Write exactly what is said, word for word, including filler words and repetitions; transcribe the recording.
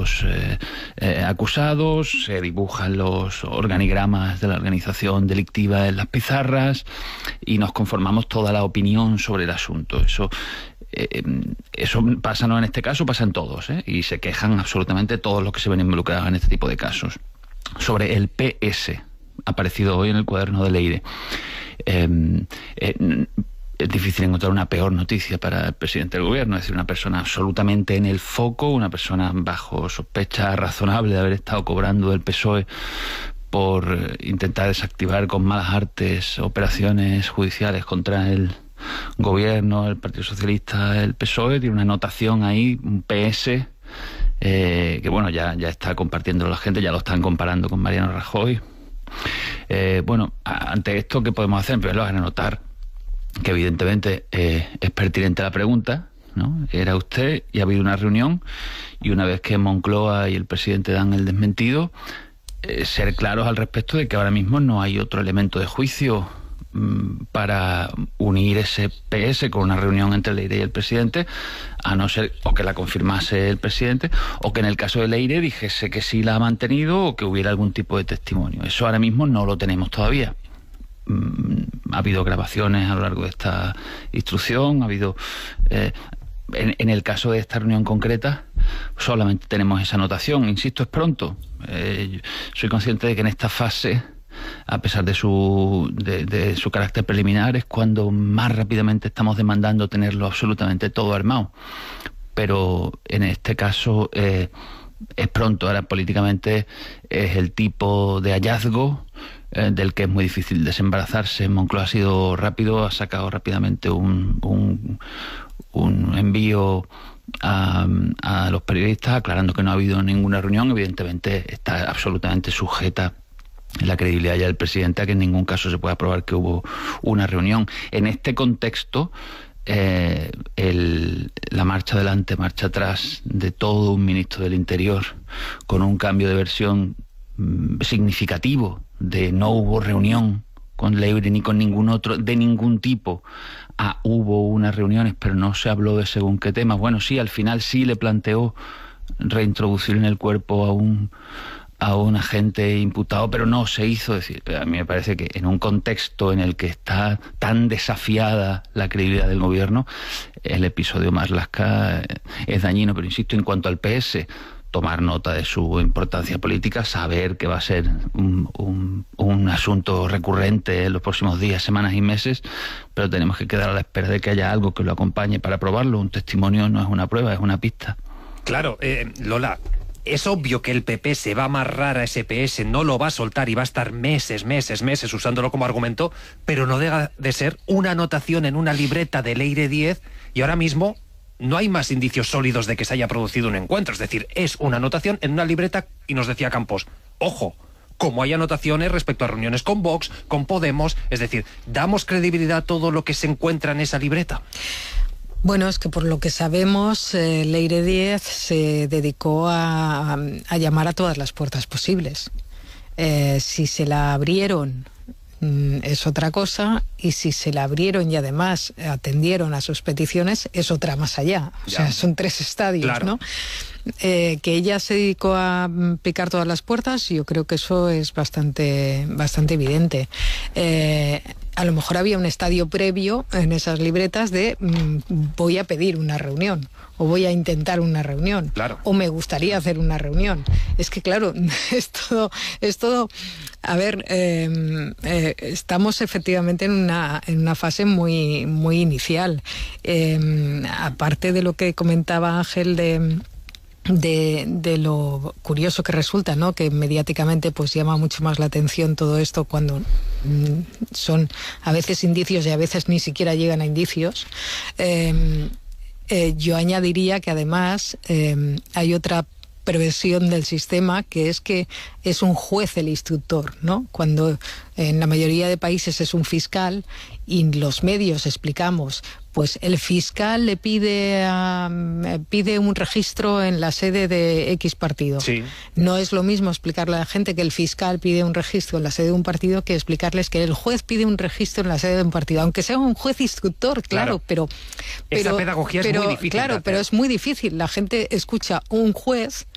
los eh, eh, acusados, se dibujan los organigramas de la organización delictiva en las pizarras y nos conformamos toda la opinión sobre el asunto. Eso eh, eso pasa no en este caso, pasa en todos, ¿eh? Y se quejan absolutamente todos los que se ven involucrados en este tipo de casos. Sobre el P S, aparecido hoy en el cuaderno de Leire. Eh, eh, es difícil encontrar una peor noticia para el presidente del gobierno, es decir, una persona absolutamente en el foco, una persona bajo sospecha razonable de haber estado cobrando del P S O E por intentar desactivar con malas artes operaciones judiciales contra el gobierno, el Partido Socialista, el P S O E. Tiene una anotación ahí, un P S, eh, que bueno, ya, ya está compartiendo la gente, ya lo están comparando con Mariano Rajoy. Eh, bueno, ante esto, ¿qué podemos hacer? En primer lugar, anotar que evidentemente eh, es pertinente la pregunta, ¿no? Era usted y ha habido una reunión, y una vez que Moncloa y el presidente dan el desmentido, eh, ser claros al respecto de que ahora mismo no hay otro elemento de juicio mmm, para unir ese P S con una reunión entre Leire y el presidente, a no ser o que la confirmase el presidente, o que en el caso de Leire dijese que sí la ha mantenido, o que hubiera algún tipo de testimonio. Eso ahora mismo no lo tenemos todavía. Ha habido grabaciones a lo largo de esta instrucción, ha habido eh, en, en el caso de esta reunión concreta solamente tenemos esa anotación. Insisto, es pronto. Eh, soy consciente de que en esta fase, a pesar de su de, de su carácter preliminar, es cuando más rápidamente estamos demandando tenerlo absolutamente todo armado, pero en este caso eh, es pronto. Ahora políticamente es el tipo de hallazgo eh, del que es muy difícil desembarazarse. Moncloa ha sido rápido, ha sacado rápidamente un, un, un envío a, a los periodistas aclarando que no ha habido ninguna reunión. Evidentemente está absolutamente sujeta la credibilidad ya del presidente a que en ningún caso se pueda probar que hubo una reunión. En este contexto, Eh, el, la marcha adelante, marcha atrás de todo un ministro del Interior, con un cambio de versión mmm, significativo de no hubo reunión con Leire ni con ningún otro, de ningún tipo, a hubo unas reuniones pero no se habló de según qué temas. Bueno, sí, al final sí le planteó reintroducir en el cuerpo a un a un agente imputado, pero no se hizo. Es decir, a mí me parece que en un contexto en el que está tan desafiada la credibilidad del gobierno, el episodio Marlaska es dañino. Pero insisto, en cuanto al P S, tomar nota de su importancia política, saber que va a ser un, un, un asunto recurrente en los próximos días, semanas y meses, pero tenemos que quedar a la espera de que haya algo que lo acompañe para probarlo. Un testimonio no es una prueba, es una pista. Claro, eh, Lola, es obvio que el P P se va a amarrar a ese P S, no lo va a soltar y va a estar meses, meses, meses usándolo como argumento, pero no deja de ser una anotación en una libreta de Leire Díez, y ahora mismo no hay más indicios sólidos de que se haya producido un encuentro. Es decir, es una anotación en una libreta, y nos decía Campos, ojo, como hay anotaciones respecto a reuniones con Vox, con Podemos, es decir, ¿damos credibilidad a todo lo que se encuentra en esa libreta? Bueno, es que por lo que sabemos, eh, Leire Díez se dedicó a, a llamar a todas las puertas posibles. Eh, si se la abrieron mm, es otra cosa, y si se la abrieron y además atendieron a sus peticiones es otra más allá. O ya. sea, son tres estadios, claro. ¿no? Eh, que ella se dedicó a picar todas las puertas, yo creo que eso es bastante, bastante evidente. Eh, a lo mejor había un estadio previo en esas libretas de mmm, voy a pedir una reunión, o voy a intentar una reunión, claro. o me gustaría hacer una reunión. Es que claro, es todo, es todo a ver, eh, eh, estamos efectivamente en una, en una fase muy, muy inicial. Eh, aparte de lo que comentaba Ángel de... De, de lo curioso que resulta, ¿no? Que mediáticamente pues llama mucho más la atención todo esto cuando mm, son a veces indicios y a veces ni siquiera llegan a indicios. Eh, eh, yo añadiría que además eh, hay otra previsión del sistema, que es que es un juez el instructor, ¿no? Cuando en la mayoría de países es un fiscal, y los medios explicamos, pues el fiscal le pide a, pide un registro en la sede de X partido. Sí. No es lo mismo explicarle a la gente que el fiscal pide un registro en la sede de un partido que explicarles que el juez pide un registro en la sede de un partido, aunque sea un juez instructor, claro, claro. pero, pero... Esa pedagogía pero, es muy difícil. Claro, pero es muy difícil. La gente escucha un juez